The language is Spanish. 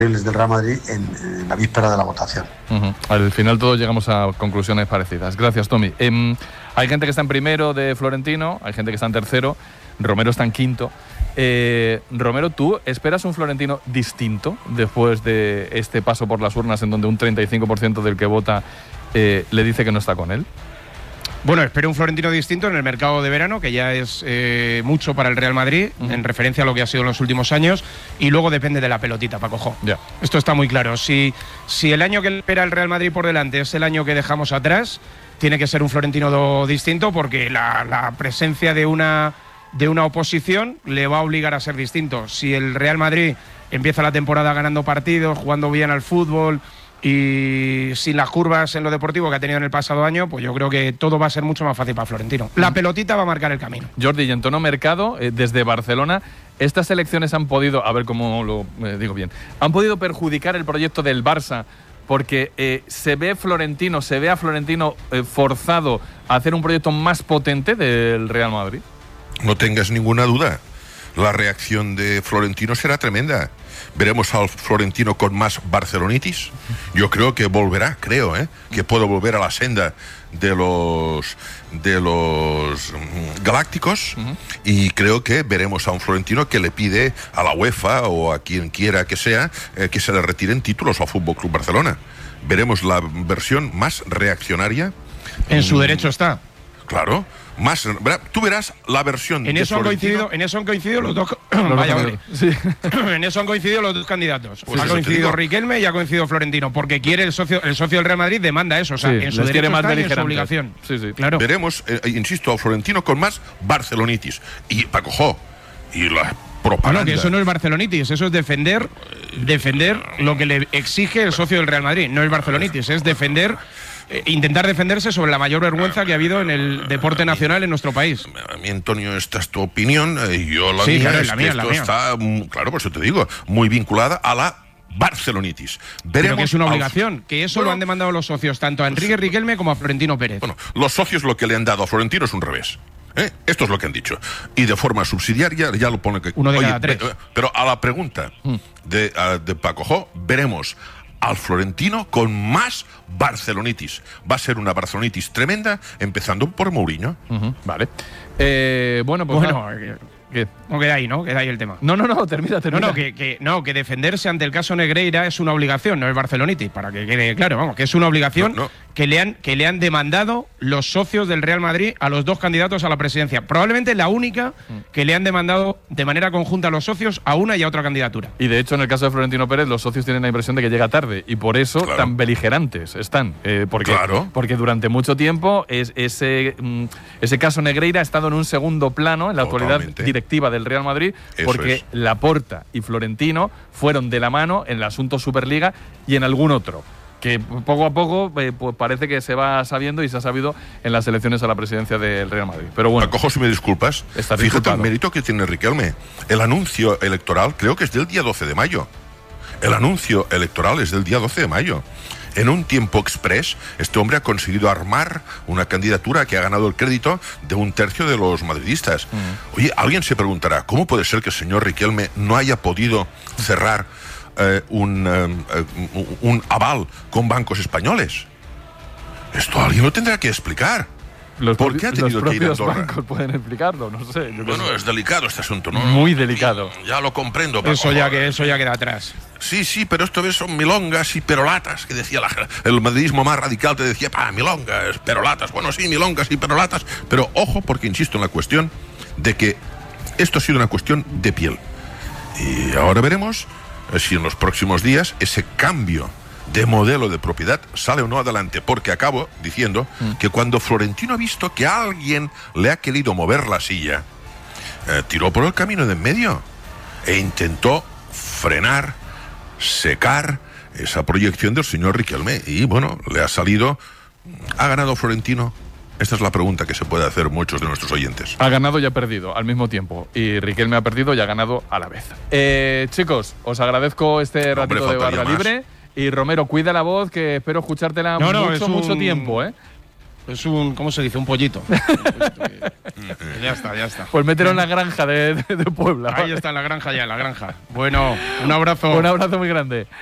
del Real Madrid en la víspera de la votación. Al final todos llegamos a conclusiones parecidas. Gracias, Tommy. Hay gente que está en primero de Florentino, hay gente que está en tercero, Romero está en quinto. Romero, ¿tú esperas un Florentino distinto después de este paso por las urnas en donde un 35% del que vota le dice que no está con él? Bueno, espero un Florentino distinto en el mercado de verano, que ya es mucho para el Real Madrid, en referencia a lo que ha sido en los últimos años, y luego depende de la pelotita, Paco. Ya. Esto está muy claro. Si el año que espera el Real Madrid por delante es el año que dejamos atrás, tiene que ser un Florentino distinto, porque la presencia de una oposición le va a obligar a ser distinto. Si el Real Madrid empieza la temporada ganando partidos, jugando bien al fútbol y sin las curvas en lo deportivo que ha tenido en el pasado año, pues yo creo que todo va a ser mucho más fácil para Florentino. La pelotita va a marcar el camino. Jordi, y en tono mercado, desde Barcelona, estas elecciones han podido, a ver cómo lo digo bien, han podido perjudicar el proyecto del Barça, porque se ve a Florentino forzado a hacer un proyecto más potente del Real Madrid. No tengas ninguna duda, la reacción de Florentino será tremenda. Veremos al Florentino con más barcelonitis. Yo creo que volverá, que puedo volver a la senda de los galácticos, y creo que veremos a un Florentino que le pide a la UEFA o a quien quiera que sea que se le retiren títulos al Fútbol Club Barcelona. Veremos la versión más reaccionaria. En su derecho está. Claro. Tú verás la versión en eso han coincidido los dos. Vaya, hombre. Sí. En eso han coincidido los dos candidatos. Pues ha coincidido Riquelme y ha coincidido Florentino, porque quiere el socio del Real Madrid demanda eso. O sea, en su derecho está y en su obligación. Sí. Claro. Veremos, insisto, a Florentino con más barcelonitis. Y Paco, y la propaganda. No, que eso no es barcelonitis, eso es defender lo que le exige el socio del Real Madrid. No es barcelonitis, es intentar defenderse sobre la mayor vergüenza que ha habido en el deporte nacional en nuestro país. A mí, Antonio, esta es tu opinión. Yo la mía está, claro, por eso te digo, muy vinculada a la barcelonitis. Pero que es una obligación, que eso lo han demandado los socios, tanto a Enrique Riquelme como a Florentino Pérez. Bueno, los socios lo que le han dado a Florentino es un revés. Esto es lo que han dicho. Y de forma subsidiaria ya lo pone que... Uno de cada tres. Pero a la pregunta de Paco, veremos al Florentino con más barcelonitis. Va a ser una barcelonitis tremenda, empezando por Mourinho. Vale. Bueno, pues... ¿Qué? No queda ahí, ¿no? Queda ahí el tema. No, termina. Que defenderse ante el caso Negreira es una obligación, no es barcelonitis, para que quede claro, vamos, que es una obligación que le han demandado los socios del Real Madrid a los dos candidatos a la presidencia. Probablemente la única que le han demandado de manera conjunta a los socios a una y a otra candidatura. Y de hecho, en el caso de Florentino Pérez, los socios tienen la impresión de que llega tarde, y por eso tan beligerantes están. Porque durante mucho tiempo ese caso Negreira ha estado en un segundo plano en la actualidad directiva del Real Madrid, porque Laporta y Florentino fueron de la mano en el asunto Superliga y en algún otro, que poco a poco pues parece que se va sabiendo y se ha sabido en las elecciones a la presidencia del Real Madrid. Pero bueno, Paco, si me disculpas, fíjate el mérito que tiene Riquelme. El anuncio electoral creo que es del día 12 de mayo. El anuncio electoral es del día 12 de mayo. En un tiempo express, este hombre ha conseguido armar una candidatura que ha ganado el crédito de un tercio de los madridistas. Oye, alguien se preguntará, ¿cómo puede ser que el señor Riquelme no haya podido cerrar un aval con bancos españoles? Esto alguien lo tendrá que explicar. ¿Por qué ha tenido que ir a Andorra? Los propios bancos pueden explicarlo, no sé. Bueno, es delicado este asunto, ¿no? Muy delicado. Ya lo comprendo. Paco. Eso ya queda atrás. Sí, pero esto son milongas y perolatas, que decía el madridismo más radical, te decía, milongas, perolatas. Bueno, sí, milongas y perolatas, pero ojo, porque insisto en la cuestión de que esto ha sido una cuestión de piel. Y ahora veremos si en los próximos días ese cambio de modelo de propiedad sale o no adelante, porque acabo diciendo que cuando Florentino ha visto que alguien le ha querido mover la silla, tiró por el camino de en medio e intentó frenar, secar esa proyección del señor Riquelme, y bueno, le ha salido. ¿Ha ganado Florentino? Esta es la pregunta que se puede hacer muchos de nuestros oyentes. Ha ganado y ha perdido al mismo tiempo, y Riquelme ha perdido y ha ganado a la vez. Chicos, os agradezco este ratito de barra libre. Y Romero, cuida la voz, que espero escuchártela mucho tiempo, Es un, ¿cómo se dice? Un pollito. Ya está. Pues mételo en la granja de Puebla. Ahí está, en la granja ya, en la granja. Bueno, un abrazo. Un abrazo muy grande.